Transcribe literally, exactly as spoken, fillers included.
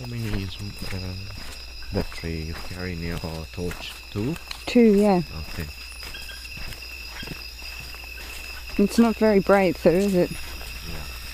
How many is uh, battery you carry in your torch? Two? Two, yeah. Okay. It's not very bright though, is it?